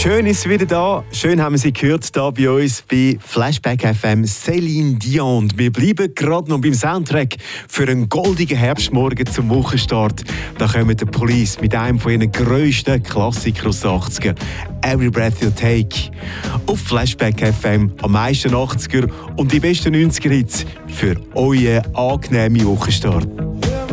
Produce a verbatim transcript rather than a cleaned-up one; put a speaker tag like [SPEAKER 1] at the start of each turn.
[SPEAKER 1] Schön ist sie wieder da. Schön haben wir sie gehört hier bei uns bei Flashback F M. Céline Dion. Wir bleiben gerade noch beim Soundtrack für einen goldigen Herbstmorgen zum Wochenstart. Da kommt die Police mit einem von ihren grössten Klassikern aus den achtziger. Every Breath You Take. Auf Flashback F M am meisten achtziger und die besten neunziger Hits für euren angenehmen Wochenstart.